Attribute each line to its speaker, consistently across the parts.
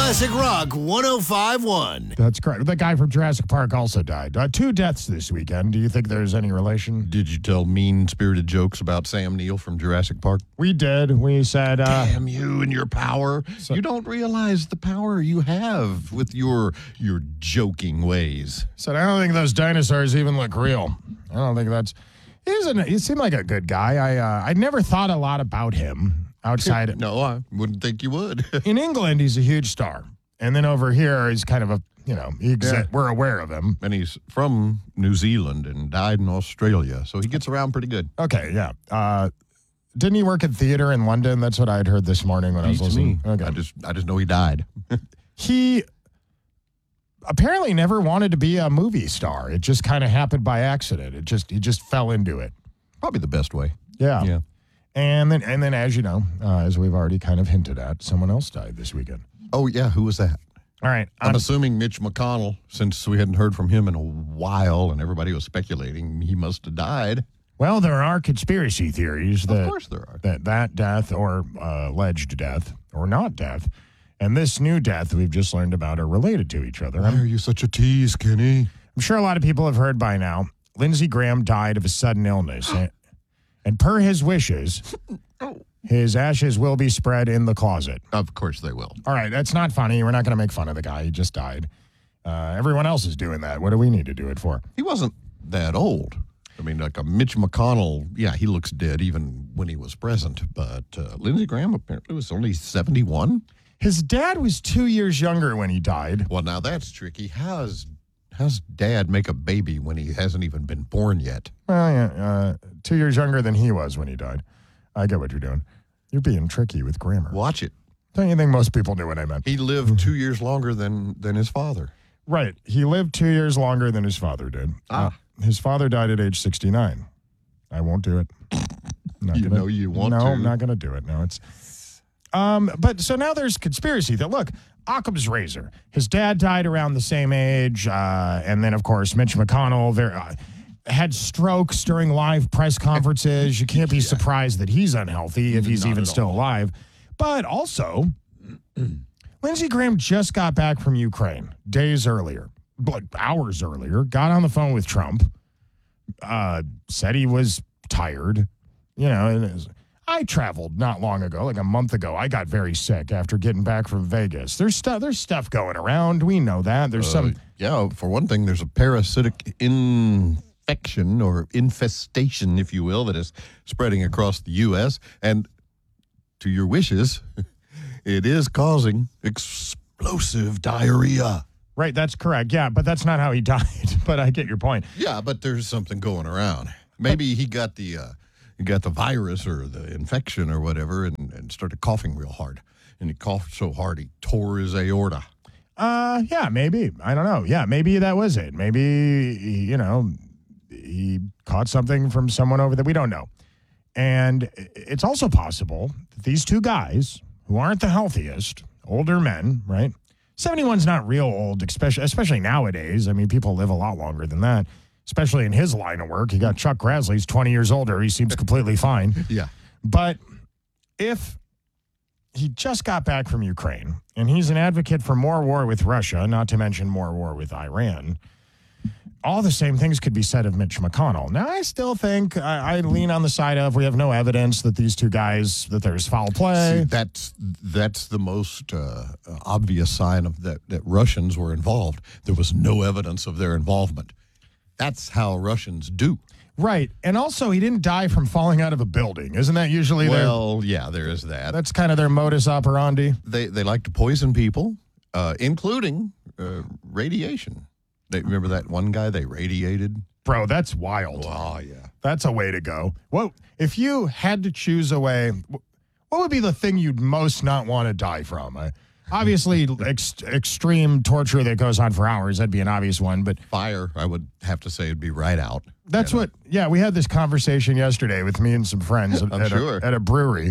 Speaker 1: Classic Rock 105.1.
Speaker 2: That's correct. The guy from Jurassic Park also died. 2 deaths this weekend. Do you think there's any relation?
Speaker 3: Did you tell mean-spirited jokes about Sam Neill from Jurassic Park?
Speaker 2: We did. We said...
Speaker 3: Damn you and your power. You don't realize the power you have with your joking ways.
Speaker 2: Said, I don't think those dinosaurs even look real. I don't think that's... He seemed like a good guy. I never thought a lot about him outside.
Speaker 3: No, I wouldn't think you would.
Speaker 2: In England, he's a huge star. And then over here, he's kind of a, we're aware of him.
Speaker 3: And he's from New Zealand and died in Australia, so he gets around pretty good.
Speaker 2: Okay, yeah. Didn't he work in theater in London? That's what I had heard this morning when I was listening.
Speaker 3: Okay. I just know he died.
Speaker 2: He apparently never wanted to be a movie star. It just kind of happened by accident. He just fell into it.
Speaker 3: Probably the best way.
Speaker 2: Yeah. And then, as you know, as we've already kind of hinted at, someone else died this weekend.
Speaker 3: Oh, yeah. Who was that?
Speaker 2: All right.
Speaker 3: I'm assuming Mitch McConnell, since we hadn't heard from him in a while and everybody was speculating he must have died.
Speaker 2: Well, there are conspiracy theories that,
Speaker 3: of course there are.
Speaker 2: that death or alleged death or not death and this new death we've just learned about are related to each other.
Speaker 3: Why are you such a tease, Kenny?
Speaker 2: I'm sure a lot of people have heard by now. Lindsey Graham died of a sudden illness. And per his wishes, his ashes will be spread in the closet.
Speaker 3: Of course they will.
Speaker 2: All right, that's not funny. We're not going to make fun of the guy. He just died. Everyone else is doing that. What do we need to do it for?
Speaker 3: He wasn't that old. I mean, like a Mitch McConnell, yeah, he looks dead even when he was present. But Lindsey Graham apparently was only 71.
Speaker 2: His dad was 2 years younger when he died.
Speaker 3: Well, now that's tricky. How's dad make a baby when he hasn't even been born yet?
Speaker 2: Well, yeah, 2 years younger than he was when he died. I get what you're doing. You're being tricky with grammar.
Speaker 3: Watch it.
Speaker 2: Don't you think most people knew what I meant?
Speaker 3: He lived 2 years longer than his father.
Speaker 2: Right. He lived 2 years longer than his father did. His father died at age 69. I won't do it.
Speaker 3: You want to.
Speaker 2: No, I'm not going to do it. No, it's... But so now there's conspiracy that, look, Occam's razor. His dad died around the same age. And then, of course, Mitch McConnell had strokes during live press conferences. You can't be surprised that he's unhealthy if he's even still alive. But also, Lindsey Graham just got back from Ukraine days earlier, like hours earlier, got on the phone with Trump, said he was tired, I traveled not long ago, like a month ago. I got very sick after getting back from Vegas. There's stuff going around. We know that. There's
Speaker 3: Yeah, for one thing, there's a parasitic infection or infestation, if you will, that is spreading across the U.S. And to your wishes, it is causing explosive diarrhea.
Speaker 2: Right, that's correct. Yeah, but that's not how he died. But I get your point.
Speaker 3: Yeah, but there's something going around. Maybe he got the virus or the infection or whatever and started coughing real hard. And he coughed so hard he tore his aorta.
Speaker 2: Yeah, maybe. I don't know. Yeah, maybe that was it. Maybe, he caught something from someone over there. We don't know. And it's also possible that these two guys, who aren't the healthiest, older men, right? 71's not real old, especially nowadays. I mean, people live a lot longer than that. Especially in his line of work. You got Chuck Grassley, he's 20 years older. He seems completely fine.
Speaker 3: Yeah.
Speaker 2: But if he just got back from Ukraine, and he's an advocate for more war with Russia, not to mention more war with Iran, all the same things could be said of Mitch McConnell. Now, I still think I lean on the side of we have no evidence that these two guys, that there's foul play.
Speaker 3: See, that's the most obvious sign of that Russians were involved. There was no evidence of their involvement. That's how Russians do.
Speaker 2: Right. And also, he didn't die from falling out of a building. Isn't that usually
Speaker 3: yeah, there is that.
Speaker 2: That's kind of their modus operandi.
Speaker 3: They like to poison people, including radiation. Remember that one guy they radiated?
Speaker 2: Bro, that's wild.
Speaker 3: Oh, yeah.
Speaker 2: That's a way to go. What if you had to choose a way, what would be the thing you'd most not want to die from? Obviously, extreme torture that goes on for hours, that'd be an obvious one. But
Speaker 3: fire, I would have to say, it'd be right out.
Speaker 2: That's we had this conversation yesterday with me and some friends at a brewery.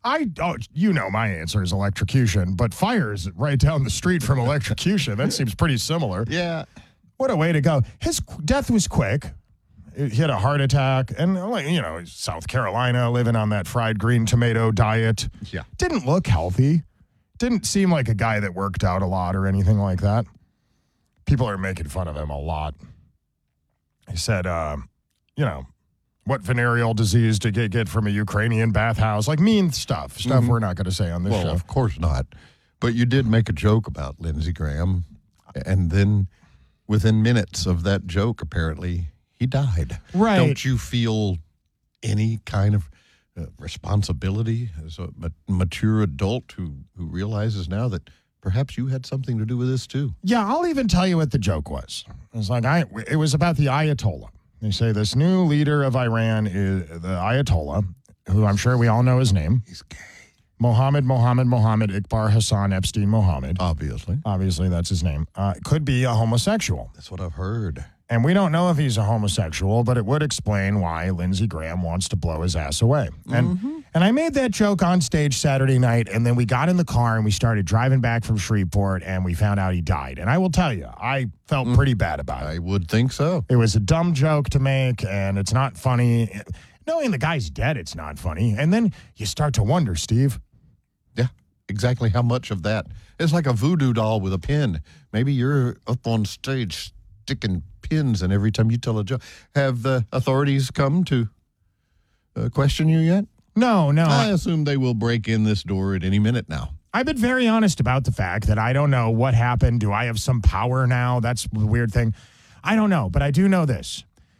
Speaker 2: My answer is electrocution, but fire is right down the street from electrocution. That seems pretty similar.
Speaker 3: Yeah.
Speaker 2: What a way to go. His death was quick. He had a heart attack, and South Carolina, living on that fried green tomato diet.
Speaker 3: Yeah.
Speaker 2: Didn't look healthy. Didn't seem like a guy that worked out a lot or anything like that. People are making fun of him a lot. He said, what venereal disease did you get from a Ukrainian bathhouse? Like mean stuff we're not going to say on this show.
Speaker 3: Well, of course not. But you did make a joke about Lindsey Graham, and then within minutes of that joke, apparently, he died.
Speaker 2: Right.
Speaker 3: Don't you feel any kind of responsibility as a mature adult who realizes now that perhaps you had something to do with this too?
Speaker 2: Yeah, I'll even tell you what the joke was. It was about the Ayatollah. They say this new leader of Iran is the Ayatollah, who I'm sure we all know his name.
Speaker 3: He's gay.
Speaker 2: Mohammed Iqbar Hassan Epstein Mohammed.
Speaker 3: Obviously,
Speaker 2: that's his name. Could be a homosexual.
Speaker 3: That's what I've heard.
Speaker 2: And we don't know if he's a homosexual, but it would explain why Lindsey Graham wants to blow his ass away. And I made that joke on stage Saturday night, and then we got in the car and we started driving back from Shreveport, and we found out he died. And I will tell you, I felt pretty bad about it.
Speaker 3: I would think so.
Speaker 2: It was a dumb joke to make, and it's not funny. Knowing the guy's dead, it's not funny. And then you start to wonder, Steve.
Speaker 3: Yeah, exactly how much of that. It's like a voodoo doll with a pin. Maybe you're up on stage sticking pins in every time you tell a joke. Have the authorities come to question you yet?
Speaker 2: No.
Speaker 3: I assume they will break in this door at any minute now.
Speaker 2: I've been very honest about the fact that I don't know what happened. Do I have some power now? That's the weird thing. I don't know, but I do know this.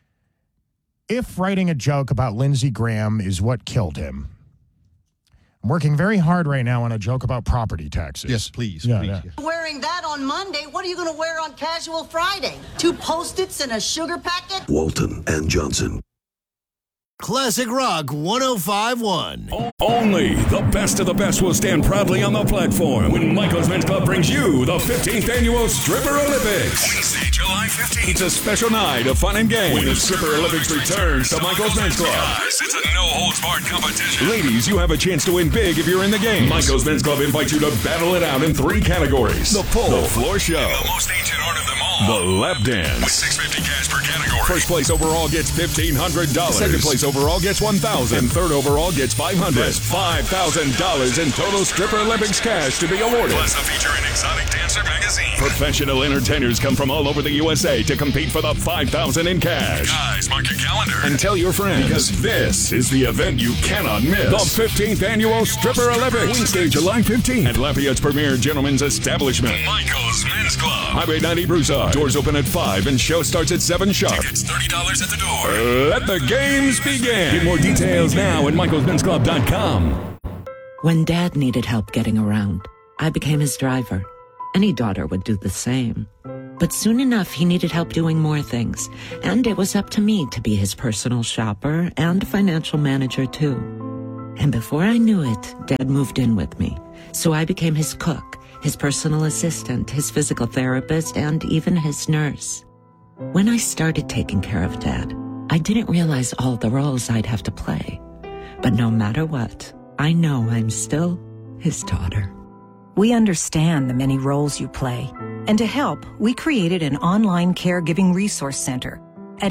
Speaker 2: If writing a joke about Lindsey Graham is what killed him, I'm working very hard right now on a joke about property taxes.
Speaker 3: Yes, please.
Speaker 2: Yeah.
Speaker 4: Wearing that on Monday, what are you going to wear on Casual Friday? 2 Post-its and a sugar packet?
Speaker 1: Walton and Johnson. Classic Rock 105.1.
Speaker 5: Only the best of the best will stand proudly on the platform when Michael's Men's Club brings you the 15th Annual Stripper Olympics. Wednesday, July 15th. It's a special night of fun and games when the Stripper Olympics returns to Michael's Men's Club. Guys, it's a no-holds-barred competition. Ladies, you have a chance to win big if you're in the game. Michael's Men's Club invites you to battle it out in 3 categories. The pole, the floor show, and the most ancient art of them all, the lap dance. With $650 cash per category. First place overall gets $1,500. Second place overall gets $1,000. And third overall gets $500. Plus $5,000 in total Stripper Olympics cash to be awarded. Plus a feature in Exotic Dancer magazine. Professional entertainers come from all over the USA to compete for the $5,000 in cash. Guys, mark your calendar and tell your friends, because this is the event you cannot miss. The 15th Annual Stripper Olympics. Wednesday, July 15th at Lafayette's premier gentleman's establishment, Michael's Men's Club. Highway 90 Broussard. Doors open at 5 and show starts at 7 sharp. Tickets $30 at the door. Let the games begin. Get more details now at michaelsmensclub.com.
Speaker 6: When Dad needed help getting around, I became his driver. Any daughter would do the same. But soon enough, he needed help doing more things, and it was up to me to be his personal shopper and financial manager, too. And before I knew it, Dad moved in with me, so I became his cook, his personal assistant, his physical therapist, and even his nurse. When I started taking care of Dad, I didn't realize all the roles I'd have to play. But no matter what, I know I'm still his daughter.
Speaker 7: We understand the many roles you play. And to help, we created an online caregiving resource center. At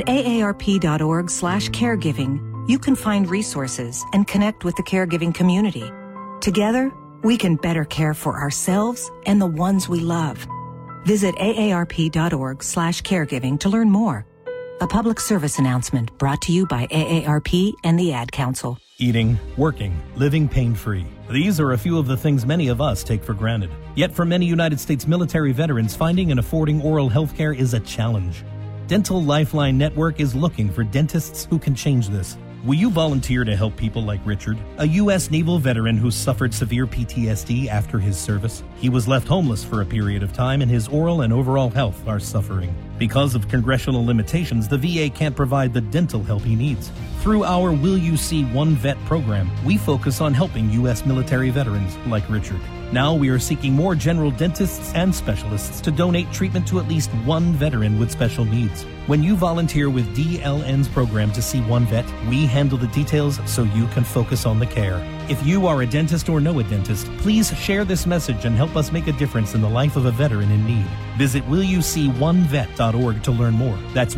Speaker 7: aarp.org/caregiving, you can find resources and connect with the caregiving community. Together, we can better care for ourselves and the ones we love. Visit aarp.org/caregiving to learn more. A public service announcement brought to you by AARP and the Ad Council.
Speaker 8: Eating, working, living pain-free. These are a few of the things many of us take for granted. Yet for many United States military veterans, finding and affording oral health care is a challenge. Dental Lifeline Network is looking for dentists who can change this. Will you volunteer to help people like Richard, a U.S. naval veteran who suffered severe PTSD after his service? He was left homeless for a period of time, and his oral and overall health are suffering. Because of congressional limitations, the VA can't provide the dental help he needs. Through our Will You See One Vet program, we focus on helping U.S. military veterans like Richard. Now we are seeking more general dentists and specialists to donate treatment to at least one veteran with special needs. When you volunteer with DLN's program to see one vet, we handle the details so you can focus on the care. If you are a dentist or know a dentist, please share this message and help us make a difference in the life of a veteran in need. Visit willyouseeonevet.org to learn more. That's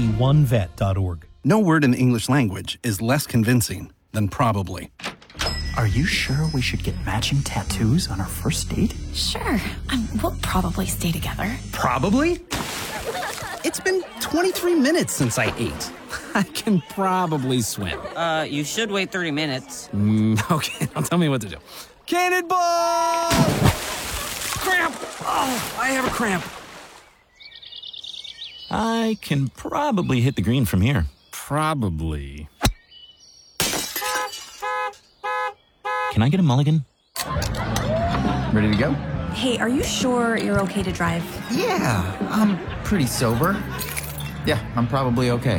Speaker 8: willyouseeonevet.org.
Speaker 9: No word in the English language is less convincing than probably. Are you sure we should get matching tattoos on our first date?
Speaker 10: Sure. We'll probably stay together.
Speaker 9: Probably? It's been 23 minutes since I ate. I can probably swim.
Speaker 11: You should wait 30 minutes.
Speaker 9: Okay, now tell me what to do. Cannonball! Cramp! Oh, I have a cramp.
Speaker 12: I can probably hit the green from here.
Speaker 9: Probably.
Speaker 12: Can I get a mulligan?
Speaker 9: Ready to go?
Speaker 10: Hey, are you sure you're okay to drive?
Speaker 9: Yeah, I'm pretty sober. Yeah, I'm probably okay.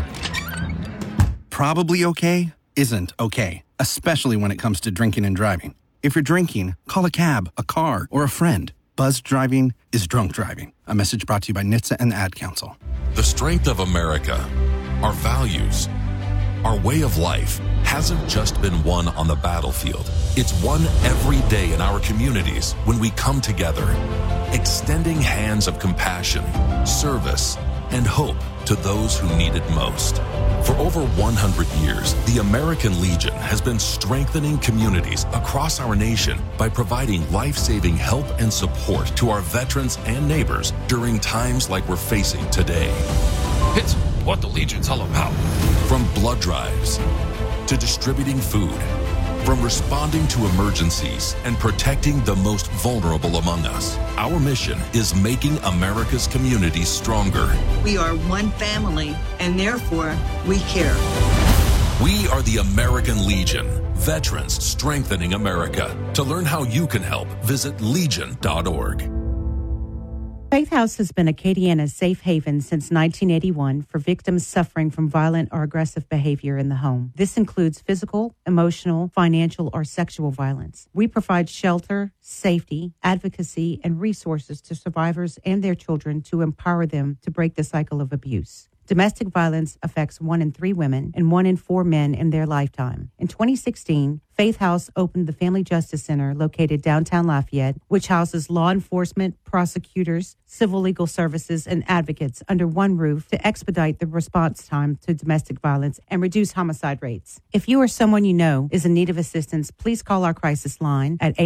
Speaker 13: Probably okay isn't okay, especially when it comes to drinking and driving. If you're drinking, call a cab, a car, or a friend. Buzzed driving is drunk driving. A message brought to you by NHTSA and the Ad Council.
Speaker 14: The strength of America, our values, our way of life hasn't just been won on the battlefield. It's won every day in our communities when we come together, extending hands of compassion, service, and hope to those who need it most. For over 100 years, the American Legion has been strengthening communities across our nation by providing life-saving help and support to our veterans and neighbors during times like we're facing today. It's what the Legion's all about. From blood drives to distributing food, from responding to emergencies and protecting the most vulnerable among us, our mission is making America's communities stronger.
Speaker 15: We are one family, and therefore, we care.
Speaker 14: We are the American Legion, veterans strengthening America. To learn how you can help, visit legion.org.
Speaker 16: Faith House has been Acadiana's safe haven since 1981 for victims suffering from violent or aggressive behavior in the home. This includes physical, emotional, financial, or sexual violence. We provide shelter, safety, advocacy, and resources to survivors and their children to empower them to break the cycle of abuse. Domestic violence affects 1 in 3 women and 1 in 4 men in their lifetime. In 2016, Faith House opened the Family Justice Center located downtown Lafayette, which houses law enforcement, prosecutors, civil legal services, and advocates under one roof to expedite the response time to domestic violence and reduce homicide rates. If you or someone you know is in need of assistance, please call our crisis line at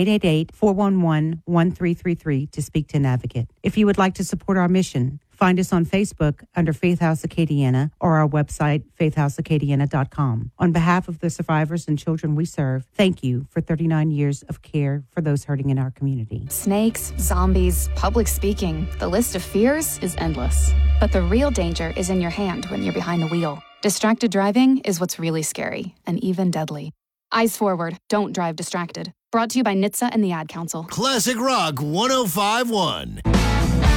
Speaker 16: 888-411-1333 to speak to an advocate. If you would like to support our mission, find us on Facebook under Faith House Acadiana or our website, faithhouseacadiana.com. On behalf of the survivors and children we serve, thank you for 39 years of care for those hurting in our community.
Speaker 17: Snakes, zombies, public speaking. The list of fears is endless. But the real danger is in your hand when you're behind the wheel. Distracted driving is what's really scary and even deadly. Eyes forward. Don't drive distracted. Brought to you by NHTSA and the Ad Council.
Speaker 1: Classic Rock 105.1.